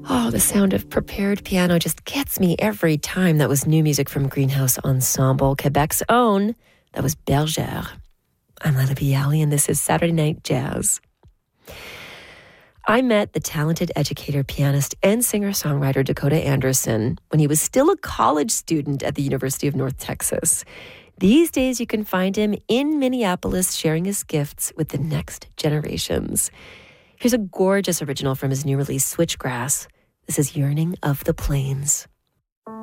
Oh, the sound of prepared piano just gets me every time. That was new music from Greenhouse Ensemble, Quebec's own. That was Bergère. I'm Leila Bialy, and this is Saturday Night Jazz. I met the talented educator, pianist, and singer-songwriter Dakota Anderson when he was still a college student at the University of North Texas. These days, you can find him in Minneapolis sharing his gifts with the next generations. Here's a gorgeous original from his new release, Switchgrass. This is Yearning of the Plains.